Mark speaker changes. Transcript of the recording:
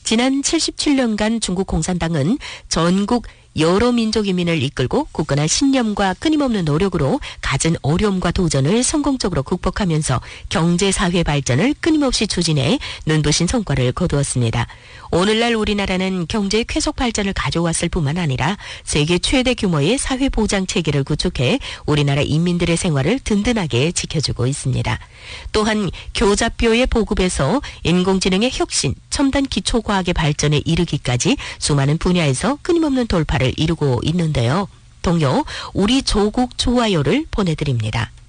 Speaker 1: 지난 77년간 중국 공산당은 전국 여러 민족 인민을 이끌고 굳건한 신념과 끊임없는 노력으로 갖은 어려움과 도전을 성공적으로 극복하면서 경제 사회 발전을 끊임없이 추진해 눈부신 성과를 거두었습니다. 오늘날 우리나라는 경제의 쾌속 발전을 가져왔을 뿐만 아니라 세계 최대 규모의 사회 보장 체계를 구축해 우리나라 인민들의 생활을 든든하게 지켜주고 있습니다. 또한 교잡교의 보급에서 인공지능의 혁신, 첨단 기초과학의 발전에 이르기까지 수많은 분야에서 끊임없는 돌파를 이루고 있는데요. 동요 우리 조국 좋아요를 보내드립니다.